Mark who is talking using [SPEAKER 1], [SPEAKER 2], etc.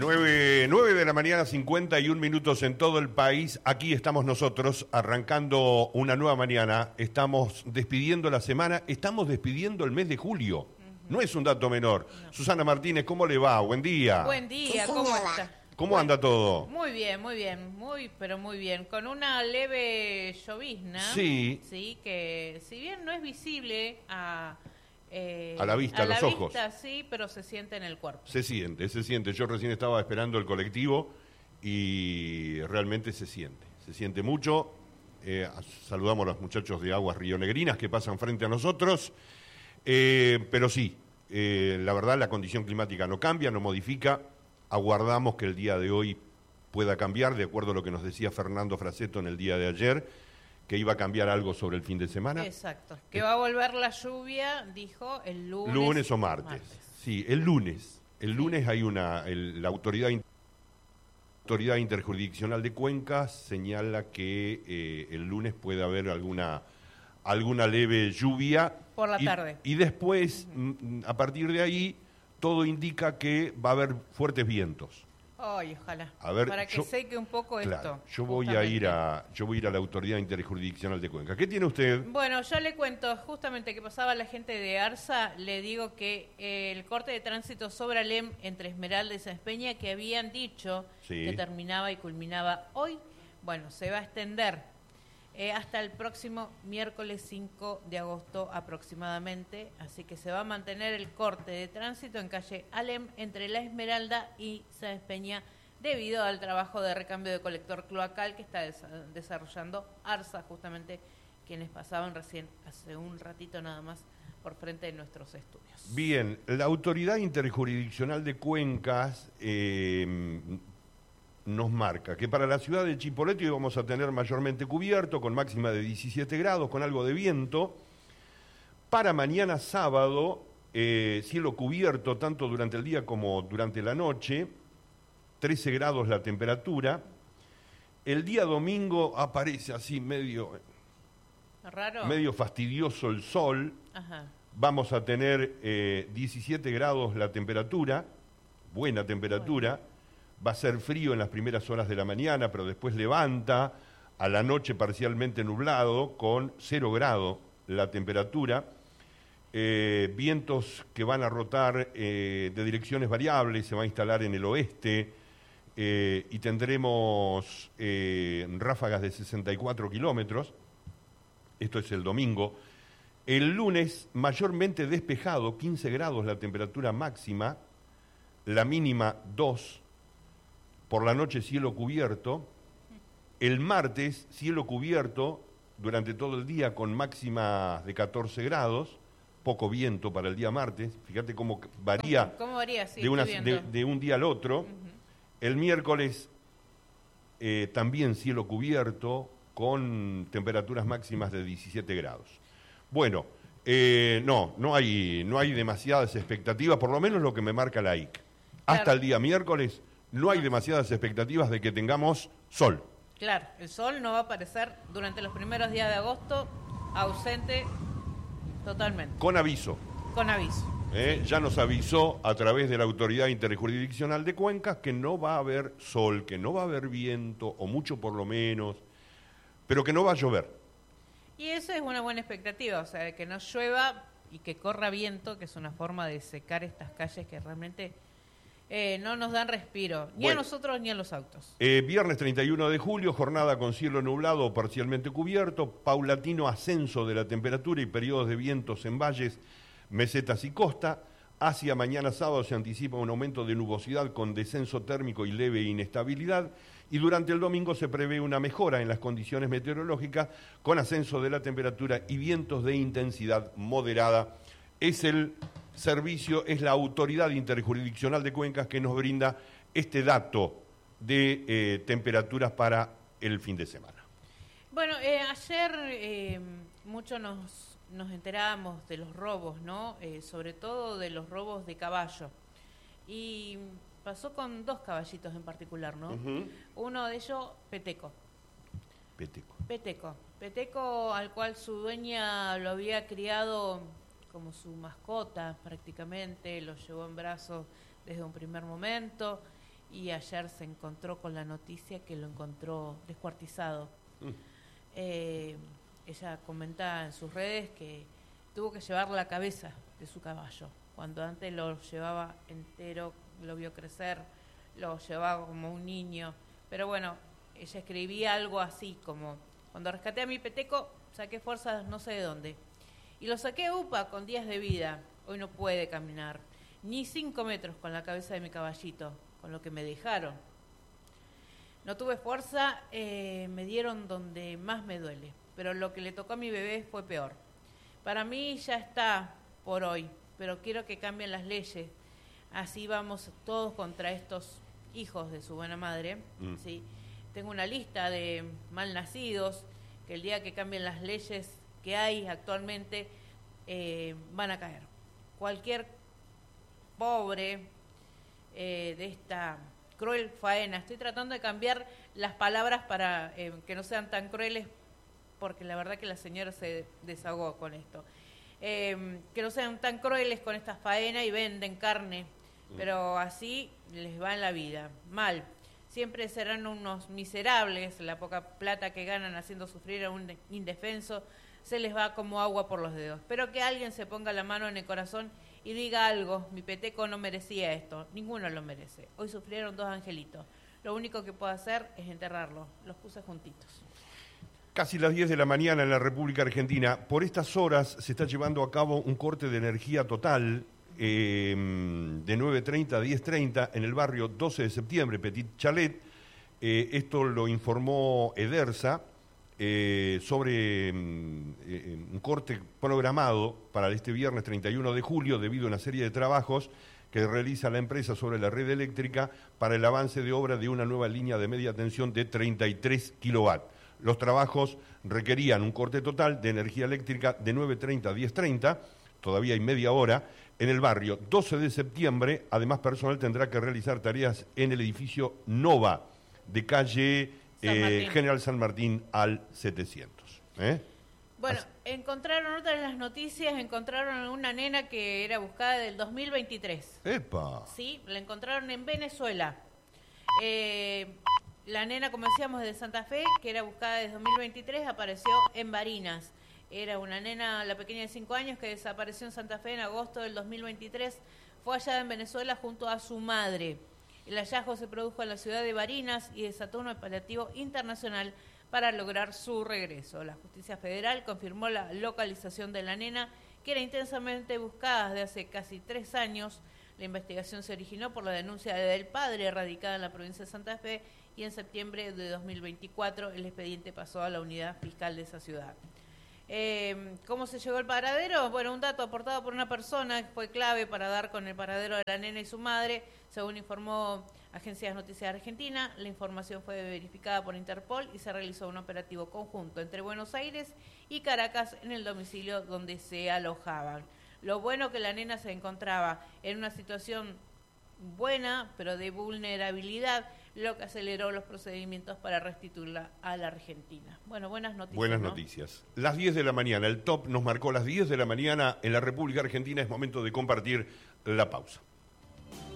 [SPEAKER 1] 9 de la mañana, 51 minutos en todo el país. Aquí estamos nosotros arrancando una nueva mañana. Estamos despidiendo la semana, estamos despidiendo el mes de julio. No es un dato menor. No. Susana Martínez, ¿cómo le va? Buen día.
[SPEAKER 2] Buen día, ¿cómo está?
[SPEAKER 1] ¿Cómo anda todo?
[SPEAKER 2] Muy bien, pero muy bien. Con una leve llovizna.
[SPEAKER 1] Sí.
[SPEAKER 2] Sí, que si bien no es visible
[SPEAKER 1] a la vista, a los ojos.
[SPEAKER 2] Sí, pero se siente en el cuerpo.
[SPEAKER 1] Se siente. Yo recién estaba esperando el colectivo y realmente se siente mucho. Saludamos a los muchachos de Aguas Rionegrinas que pasan frente a nosotros, pero sí, la verdad la condición climática no cambia, no modifica. Aguardamos que el día de hoy pueda cambiar, de acuerdo a lo que nos decía Fernando Fraseto en el día de ayer, que iba a cambiar algo sobre el fin de semana.
[SPEAKER 2] Exacto, que va a volver la lluvia, dijo, el lunes.
[SPEAKER 1] Lunes o martes. Sí, el lunes. El lunes hay la autoridad interjurisdiccional de Cuencas señala que el lunes puede haber alguna leve lluvia.
[SPEAKER 2] Por la tarde.
[SPEAKER 1] Y después, a partir de ahí, todo indica que va a haber fuertes vientos.
[SPEAKER 2] Ay, ojalá.
[SPEAKER 1] A ver,
[SPEAKER 2] para que seque un poco
[SPEAKER 1] claro,
[SPEAKER 2] esto.
[SPEAKER 1] Yo voy a ir a la autoridad interjurisdiccional de Cuenca. ¿Qué tiene usted?
[SPEAKER 2] Bueno, yo le cuento justamente que pasaba la gente de ARSA, le digo que el corte de tránsito sobre Alem entre Esmeralda y Sáenz Peña, que habían dicho que terminaba y culminaba hoy, bueno, se va a extender hasta el próximo miércoles 5 de agosto aproximadamente, así que se va a mantener el corte de tránsito en calle Alem entre La Esmeralda y Sáenz Peña debido al trabajo de recambio de colector cloacal que está desarrollando ARSA, justamente quienes pasaban recién hace un ratito nada más por frente de nuestros estudios.
[SPEAKER 1] Bien, la autoridad interjurisdiccional de Cuencas nos marca que para la ciudad de Chipoleti vamos a tener mayormente cubierto, con máxima de 17 grados, con algo de viento. Para mañana sábado, cielo cubierto tanto durante el día como durante la noche, 13 grados la temperatura. El día domingo aparece así medio
[SPEAKER 2] raro,
[SPEAKER 1] medio fastidioso el sol.
[SPEAKER 2] Ajá.
[SPEAKER 1] Vamos a tener 17 grados la temperatura, buena temperatura. Bueno. Va a ser frío en las primeras horas de la mañana, pero después levanta, a la noche parcialmente nublado, con 0 grado la temperatura. Vientos que van a rotar de direcciones variables, se va a instalar en el oeste y tendremos ráfagas de 64 kilómetros. Esto es el domingo. El lunes, mayormente despejado, 15 grados la temperatura máxima, la mínima 2. Por la noche cielo cubierto. El martes cielo cubierto durante todo el día con máximas de 14 grados, poco viento para el día martes. Fíjate cómo varía,
[SPEAKER 2] ¿Cómo varía? Sí,
[SPEAKER 1] de un día al otro. Uh-huh. El miércoles también cielo cubierto con temperaturas máximas de 17 grados. Bueno, no hay demasiadas expectativas, por lo menos lo que me marca la IC. Hasta el día miércoles no hay demasiadas expectativas de que tengamos sol.
[SPEAKER 2] Claro, el sol no va a aparecer durante los primeros días de agosto, ausente totalmente.
[SPEAKER 1] Con aviso.
[SPEAKER 2] Con aviso.
[SPEAKER 1] Ya nos avisó a través de la Autoridad Interjurisdiccional de Cuencas que no va a haber sol, que no va a haber viento, o mucho por lo menos, pero que no va a llover.
[SPEAKER 2] Y eso es una buena expectativa, o sea, que no llueva y que corra viento, que es una forma de secar estas calles que realmente no nos dan respiro, ni a nosotros ni a los autos.
[SPEAKER 1] Viernes 31 de julio, jornada con cielo nublado o parcialmente cubierto, paulatino ascenso de la temperatura y periodos de vientos en valles, mesetas y costa. Hacia mañana sábado se anticipa un aumento de nubosidad con descenso térmico y leve inestabilidad. Y durante el domingo se prevé una mejora en las condiciones meteorológicas con ascenso de la temperatura y vientos de intensidad moderada. Es la Autoridad Interjurisdiccional de Cuencas que nos brinda este dato de temperaturas para el fin de semana.
[SPEAKER 2] Bueno, ayer mucho nos enterábamos de los robos, ¿no? Sobre todo de los robos de caballo. Y pasó con 2 caballitos en particular, ¿no? Uh-huh. Uno de ellos, Peteco, al cual su dueña lo había criado como su mascota prácticamente, lo llevó en brazos desde un primer momento y ayer se encontró con la noticia que lo encontró descuartizado. Ella comenta en sus redes que tuvo que llevar la cabeza de su caballo, cuando antes lo llevaba entero, lo vio crecer, lo llevaba como un niño. Pero bueno, ella escribía algo así como: cuando rescaté a mi peteco, saqué fuerzas no sé de dónde. Y lo saqué UPA con días de vida. Hoy no puede caminar, ni 5 metros con la cabeza de mi caballito, con lo que me dejaron. No tuve fuerza, me dieron donde más me duele, pero lo que le tocó a mi bebé fue peor. Para mí ya está por hoy, pero quiero que cambien las leyes. Así vamos todos contra estos hijos de su buena madre. ¿Sí? Tengo una lista de malnacidos que el día que cambien las leyes que hay actualmente van a caer. Cualquier pobre de esta cruel faena. Estoy tratando de cambiar las palabras para que no sean tan crueles, porque la verdad que la señora se desahogó con esto. Que no sean tan crueles con esta faena y venden carne, pero así les va en la vida, mal. Siempre serán unos miserables, la poca plata que ganan haciendo sufrir a un indefenso se les va como agua por los dedos. Espero que alguien se ponga la mano en el corazón y diga algo: mi peteco no merecía esto, ninguno lo merece. Hoy sufrieron 2 angelitos, lo único que puedo hacer es enterrarlos, los puse juntitos.
[SPEAKER 1] Casi las 10 de la mañana en la República Argentina. Por estas horas se está llevando a cabo un corte de energía total de 9:30 a 10:30 en el barrio 12 de septiembre, Petit Chalet. Esto lo informó Edersa sobre un corte programado para este viernes 31 de julio debido a una serie de trabajos que realiza la empresa sobre la red eléctrica para el avance de obra de una nueva línea de media tensión de 33 kilowatts. Los trabajos requerían un corte total de energía eléctrica de 9:30 a 10:30, todavía hay media hora, en el barrio 12 de septiembre. Además, personal tendrá que realizar tareas en el edificio Nova, de calle General San Martín al 700.
[SPEAKER 2] Bueno, encontraron otra de las noticias, encontraron una nena que era buscada del 2023.
[SPEAKER 1] ¡Epa!
[SPEAKER 2] Sí, la encontraron en Venezuela. La nena, como decíamos, de Santa Fe, que era buscada desde 2023, apareció en Barinas. Era una nena, la pequeña de 5 años, que desapareció en Santa Fe en agosto del 2023. Fue hallada en Venezuela junto a su madre. El hallazgo se produjo en la ciudad de Barinas y desató un operativo internacional para lograr su regreso. La Justicia Federal confirmó la localización de la nena, que era intensamente buscada desde hace casi 3 años. La investigación se originó por la denuncia del padre, radicada en la provincia de Santa Fe, y en septiembre de 2024 el expediente pasó a la unidad fiscal de esa ciudad. ¿Cómo se llegó al paradero? Bueno, un dato aportado por una persona que fue clave para dar con el paradero de la nena y su madre, según informó Agencia de Noticias Argentina. La información fue verificada por Interpol y se realizó un operativo conjunto entre Buenos Aires y Caracas en el domicilio donde se alojaban. Lo bueno que la nena se encontraba en una situación buena, pero de vulnerabilidad, lo que aceleró los procedimientos para restituirla a la Argentina. Bueno, buenas noticias.
[SPEAKER 1] Buenas noticias. Las 10 de la mañana, el top nos marcó las 10 de la mañana en la República Argentina. Es momento de compartir la pausa.